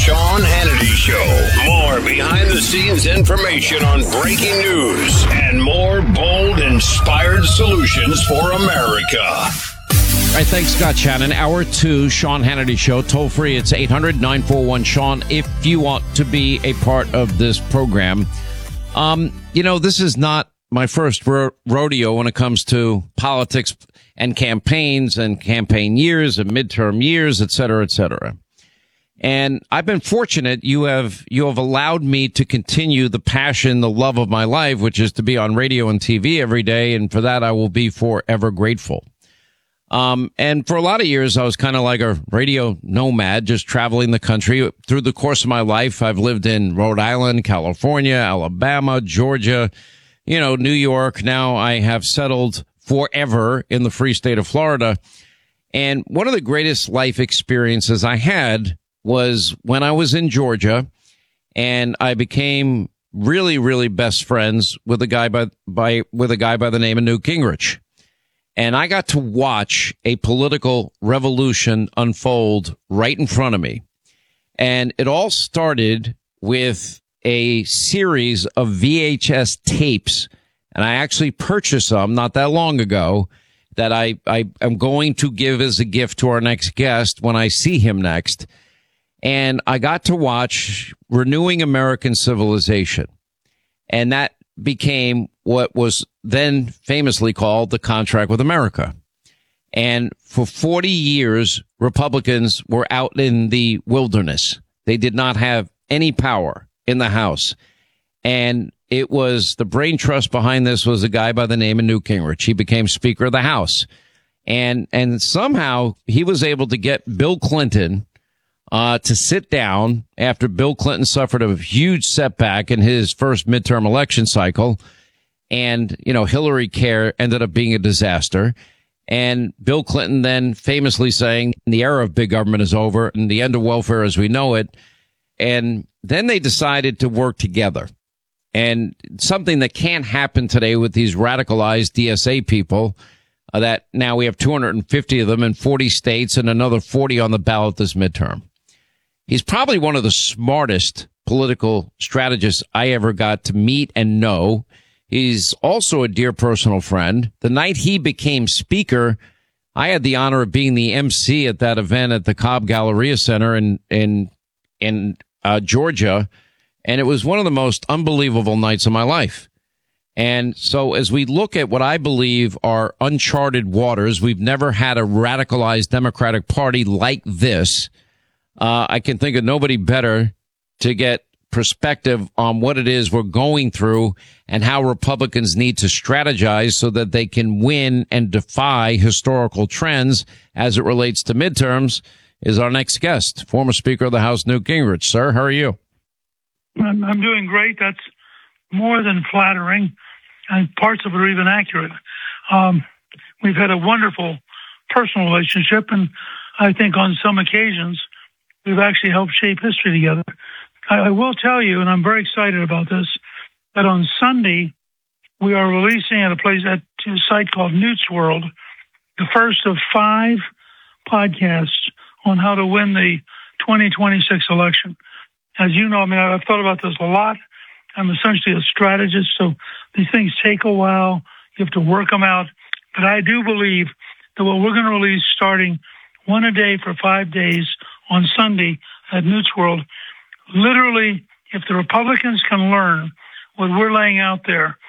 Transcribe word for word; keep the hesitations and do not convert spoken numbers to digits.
Sean Hannity Show. More behind-the-scenes information on breaking news and more bold, inspired solutions for America. All right, thanks, Scott Shannon. Hour two, Sean Hannity Show. Toll free, it's eight hundred, nine four one, Sean if you want to be a part of this program. Um, you know, this is not my first ro- rodeo when it comes to politics and campaigns and campaign years and midterm years, et cetera, et cetera. And I've been fortunate. You have, you have allowed me to continue the passion, the love of my life, which is to be on radio and T V every day. And for that, I will be forever grateful. Um, and for a lot of years, I was kind of like a radio nomad, just traveling the country. Through the course of my life, I've lived in Rhode Island, California, Alabama, Georgia, you know, New York. Now I have settled forever in the free state of Florida. And one of the greatest life experiences I had was when I was in Georgia, and I became really, really best friends with a guy by, by, with a guy by the name of Newt Gingrich. And I got to watch a political revolution unfold right in front of me. And it all started with a series of V H S tapes. And I actually purchased some not that long ago that I, I am going to give as a gift to our next guest when I see him next. And I got to watch Renewing American Civilization. And that became what was then famously called the Contract with America. And for forty years, Republicans were out in the wilderness. They did not have any power in the House. And it was the brain trust behind this was a guy by the name of Newt Gingrich. He became Speaker of the House. And, and somehow he was able to get Bill Clinton Uh, to sit down after Bill Clinton suffered a huge setback in his first midterm election cycle. And, you know, Hillary Care ended up being a disaster. And Bill Clinton then famously saying the era of big government is over and the end of welfare as we know it. And then they decided to work together. And something that can't happen today with these radicalized D S A people, uh, that now we have two hundred fifty of them in forty states and another forty on the ballot this midterm. He's probably one of the smartest political strategists I ever got to meet and know. He's also a dear personal friend. The night he became speaker, I had the honor of being the M C at that event at the Cobb Galleria Center in, in, in, uh, Georgia. And it was one of the most unbelievable nights of my life. And so as we look at what I believe are uncharted waters, we've never had a radicalized Democratic Party like this. Uh, I can think of nobody better to get perspective on what it is we're going through and how Republicans need to strategize so that they can win and defy historical trends as it relates to midterms is our next guest, former Speaker of the House, Newt Gingrich. Sir, how are you? I'm, I'm doing great. That's more than flattering, and parts of it are even accurate. Um, we've had a wonderful personal relationship, and I think on some occasions, we've actually helped shape history together. I, I will tell you, and I'm very excited about this, that on Sunday, we are releasing at a place at a site called Newt's World, the first of five podcasts on how to win the twenty twenty-six election. As you know, I mean, I've thought about this a lot. I'm essentially a strategist, so these things take a while. You have to work them out. But I do believe that what we're going to release starting one a day for five days on Sunday at Newt's World, literally, if the Republicans can learn what we're laying out there,